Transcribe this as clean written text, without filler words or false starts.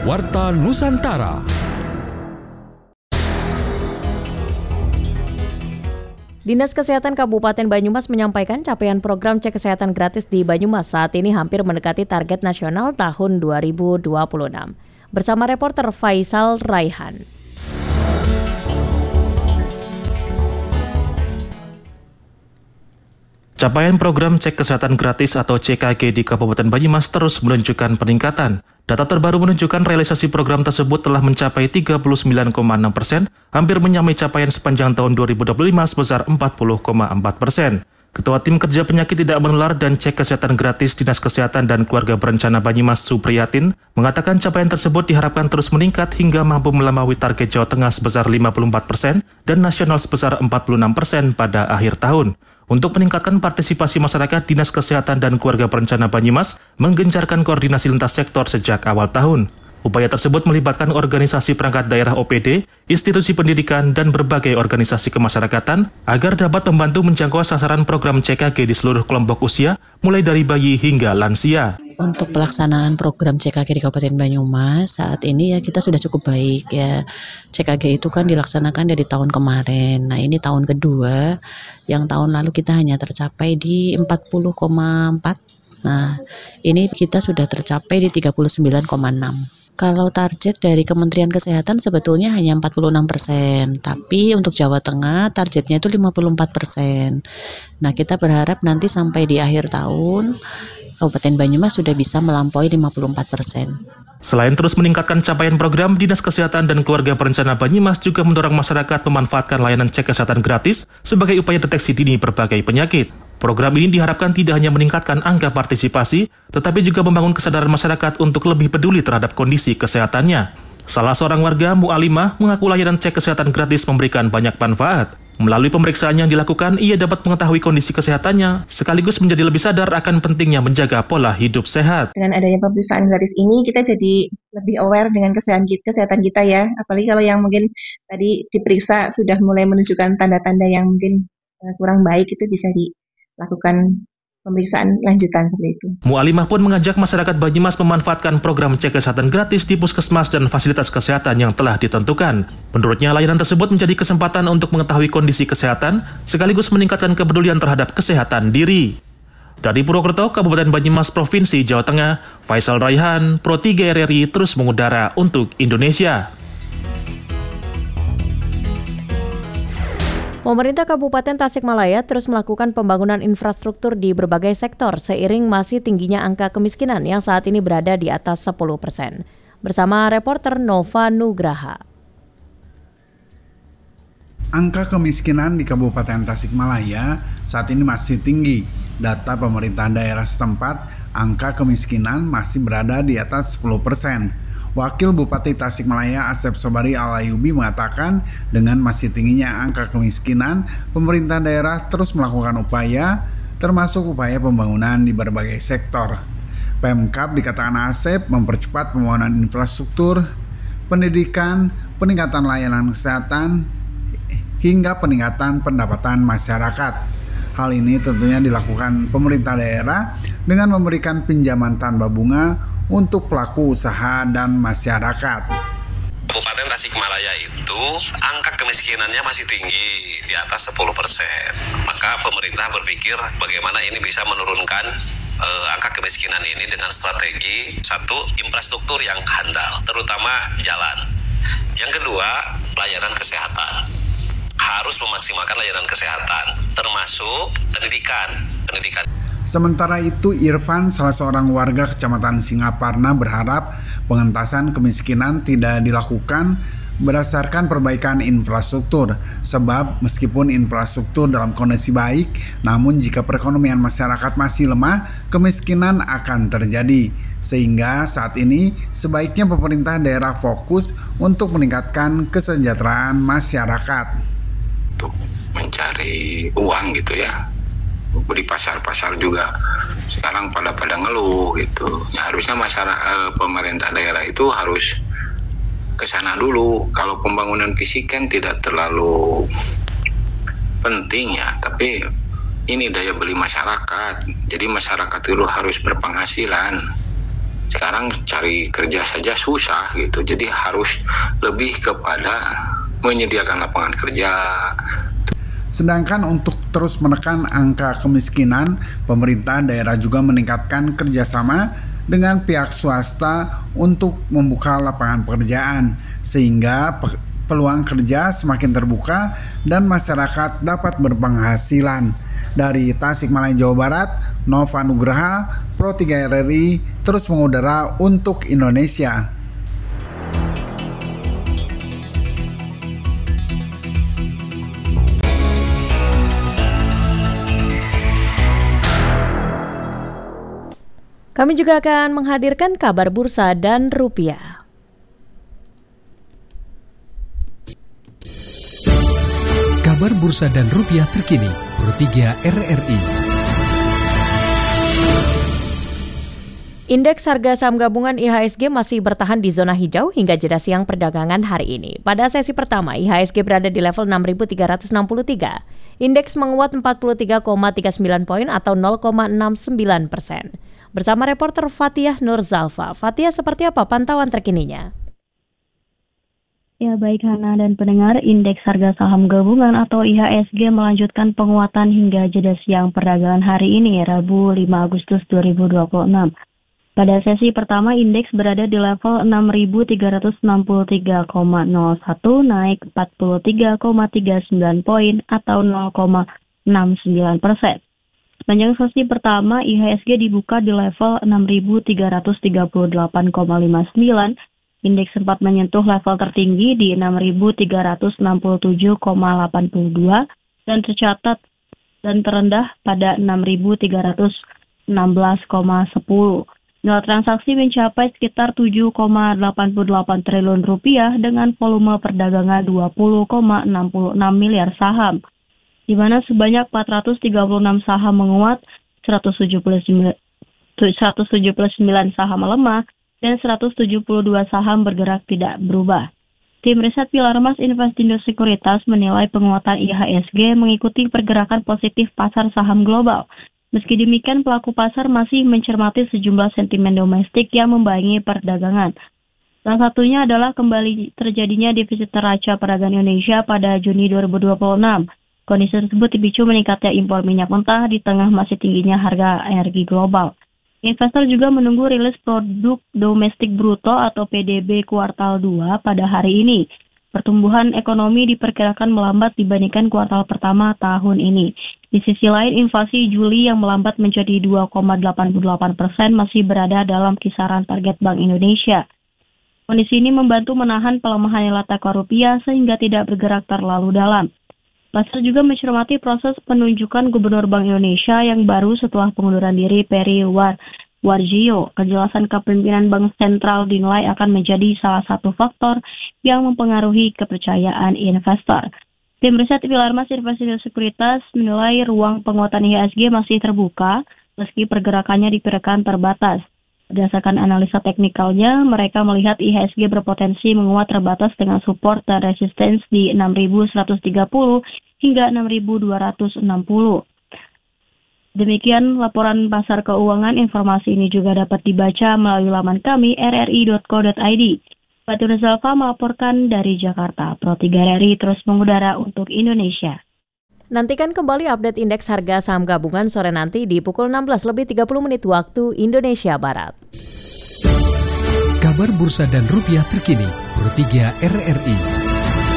Warta Nusantara. Dinas Kesehatan Kabupaten Banyumas menyampaikan capaian program cek kesehatan gratis di Banyumas saat ini hampir mendekati target nasional tahun 2026. Bersama reporter Faisal Raihan. Capaian program cek kesehatan gratis atau CKG di Kabupaten Banyumas terus menunjukkan peningkatan. Data terbaru menunjukkan realisasi program tersebut telah mencapai 39,6%, hampir menyamai capaian sepanjang tahun 2025 sebesar 40,4%. Ketua Tim Kerja Penyakit Tidak Menular dan Cek Kesehatan Gratis Dinas Kesehatan dan Keluarga Berencana Banyumas Supriyatin mengatakan capaian tersebut diharapkan terus meningkat hingga mampu melampaui target Jawa Tengah sebesar 54% dan nasional sebesar 46% pada akhir tahun. Untuk meningkatkan partisipasi masyarakat, Dinas Kesehatan dan Keluarga Berencana Banyumas menggencarkan koordinasi lintas sektor sejak awal tahun. Upaya tersebut melibatkan organisasi perangkat daerah OPD, institusi pendidikan, dan berbagai organisasi kemasyarakatan agar dapat membantu menjangkau sasaran program CKG di seluruh kelompok usia, mulai dari bayi hingga lansia. Untuk pelaksanaan program CKG di Kabupaten Banyumas saat ini ya kita sudah cukup baik ya. CKG itu kan dilaksanakan dari tahun kemarin. Nah ini tahun kedua, yang tahun lalu kita hanya tercapai di 40,4. Nah ini kita sudah tercapai di 39,6. Kalau target dari Kementerian Kesehatan sebetulnya hanya 46%, tapi untuk Jawa Tengah targetnya itu 54%. Nah, kita berharap nanti sampai di akhir tahun Kabupaten Banyumas sudah bisa melampaui 54%. Selain terus meningkatkan capaian program, Dinas Kesehatan dan Keluarga Berencana Banyumas juga mendorong masyarakat memanfaatkan layanan cek kesehatan gratis sebagai upaya deteksi dini berbagai penyakit. Program ini diharapkan tidak hanya meningkatkan angka partisipasi, tetapi juga membangun kesadaran masyarakat untuk lebih peduli terhadap kondisi kesehatannya. Salah seorang warga, Mu'alimah, mengaku layanan cek kesehatan gratis memberikan banyak manfaat. Melalui pemeriksaan yang dilakukan, ia dapat mengetahui kondisi kesehatannya, sekaligus menjadi lebih sadar akan pentingnya menjaga pola hidup sehat. Dengan adanya pemeriksaan gratis ini, kita jadi lebih aware dengan kesehatan kita ya. Apalagi kalau yang mungkin tadi diperiksa sudah mulai menunjukkan tanda-tanda yang mungkin kurang baik, itu bisa dilakukan pemeriksaan lanjutan seperti itu. Mu'alimah pun mengajak masyarakat Banyumas memanfaatkan program cek kesehatan gratis di puskesmas dan fasilitas kesehatan yang telah ditentukan. Menurutnya, layanan tersebut menjadi kesempatan untuk mengetahui kondisi kesehatan, sekaligus meningkatkan kepedulian terhadap kesehatan diri. Dari Purwokerto, Kabupaten Banyumas, Provinsi Jawa Tengah, Faisal Raihan, Pro 3 RRI terus mengudara untuk Indonesia. Pemerintah Kabupaten Tasikmalaya terus melakukan pembangunan infrastruktur di berbagai sektor seiring masih tingginya angka kemiskinan yang saat ini berada di atas 10%. Bersama reporter Nova Nugraha. Angka kemiskinan di Kabupaten Tasikmalaya saat ini masih tinggi. Data pemerintah daerah setempat, angka kemiskinan masih berada di atas 10%. Wakil Bupati Tasikmalaya Asep Sobari Alayubi mengatakan dengan masih tingginya angka kemiskinan, pemerintah daerah terus melakukan upaya, termasuk upaya pembangunan di berbagai sektor. Pemkab dikatakan Asep mempercepat pembangunan infrastruktur, pendidikan, peningkatan layanan kesehatan, hingga peningkatan pendapatan masyarakat. Hal ini tentunya dilakukan pemerintah daerah dengan memberikan pinjaman tanpa bunga untuk pelaku usaha dan masyarakat. Kabupaten Tasikmalaya itu angka kemiskinannya masih tinggi, di atas 10%. Maka pemerintah berpikir bagaimana ini bisa menurunkan angka kemiskinan ini dengan strategi satu, infrastruktur yang handal, terutama jalan. Yang kedua, layanan kesehatan. Harus memaksimalkan layanan kesehatan, termasuk pendidikan. Sementara itu, Irfan, salah seorang warga Kecamatan Singaparna, berharap pengentasan kemiskinan tidak dilakukan berdasarkan perbaikan infrastruktur. Sebab meskipun infrastruktur dalam kondisi baik, namun jika perekonomian masyarakat masih lemah, kemiskinan akan terjadi. Sehingga saat ini sebaiknya pemerintah daerah fokus untuk meningkatkan kesejahteraan masyarakat. Untuk mencari uang gitu ya. Di pasar-pasar juga sekarang pada ngeluh gitu. Nah, harusnya masyarakat pemerintah daerah itu harus ke sana dulu. Kalau pembangunan fisik kan tidak terlalu penting ya, tapi ini daya beli masyarakat. Jadi masyarakat itu harus berpenghasilan. sekarang cari kerja saja susah gitu. Jadi harus lebih kepada menyediakan lapangan kerja. Sedangkan untuk terus menekan angka kemiskinan, pemerintah daerah juga meningkatkan kerjasama dengan pihak swasta untuk membuka lapangan pekerjaan, sehingga peluang kerja semakin terbuka dan masyarakat dapat berpenghasilan. Dari Tasikmalaya, Jawa Barat, Nova Nugraha, Pro 3 RRI, terus mengudara untuk Indonesia. Kami juga akan menghadirkan kabar bursa dan rupiah. Kabar bursa dan rupiah terkini, Pro 3 RRI. Indeks harga saham gabungan IHSG masih bertahan di zona hijau hingga jeda siang perdagangan hari ini. Pada sesi pertama, IHSG berada di level 6.363. Indeks menguat 43,39 poin atau 0,69%. Bersama reporter Fathia Nurzalfa. Fathia, seperti apa pantauan terkininya? Ya, baik Hana dan pendengar, indeks harga saham gabungan atau IHSG melanjutkan penguatan hingga jeda siang perdagangan hari ini, Rabu 5 Agustus 2026. Pada sesi pertama, indeks berada di level 6.363,01, naik 43,39 poin atau 0,69%. Sepanjang sesi pertama, IHSG dibuka di level 6.338,59. Indeks sempat menyentuh level tertinggi di 6.367,82 dan tercatat dan terendah pada 6.316,10. Nilai transaksi mencapai sekitar 7,88 triliun rupiah dengan volume perdagangan 20,66 miliar saham, di mana sebanyak 436 saham menguat, 179 saham melemah, dan 172 saham bergerak tidak berubah. Tim riset Pilar Mas Investindo Sekuritas menilai penguatan IHSG mengikuti pergerakan positif pasar saham global. Meski demikian, pelaku pasar masih mencermati sejumlah sentimen domestik yang membayangi perdagangan. Salah satunya adalah kembali terjadinya defisit neraca perdagangan Indonesia pada Juni 2026. Kondisi tersebut dipicu meningkatnya impor minyak mentah di tengah masih tingginya harga energi global. Investor juga menunggu rilis produk domestik bruto atau PDB kuartal 2 pada hari ini. Pertumbuhan ekonomi diperkirakan melambat dibandingkan kuartal pertama tahun ini. Di sisi lain, inflasi Juli yang melambat menjadi 2,88% masih berada dalam kisaran target Bank Indonesia. Kondisi ini membantu menahan pelemahan nilai tukar rupiah sehingga tidak bergerak terlalu dalam. Pasar juga mencermati proses penunjukan Gubernur Bank Indonesia yang baru setelah pengunduran diri Peri Warjio. Kejelasan kepemimpinan Bank Sentral dinilai akan menjadi salah satu faktor yang mempengaruhi kepercayaan investor. Tim riset Pilar Mas Investindo Sekuritas menilai ruang penguatan IHSG masih terbuka meski pergerakannya diperkirakan terbatas. Berdasarkan analisa teknikalnya, mereka melihat IHSG berpotensi menguat terbatas dengan support dan resistance di 6.130 hingga 6.260. Demikian laporan pasar keuangan. Informasi ini juga dapat dibaca melalui laman kami rri.co.id. Fathia Nurzalfa melaporkan dari Jakarta. Pro 3 RRI terus mengudara untuk Indonesia. Nantikan kembali update indeks harga saham gabungan sore nanti di pukul 16:30 waktu Indonesia Barat. Kabar bursa dan rupiah terkini, Pro 3 RRI.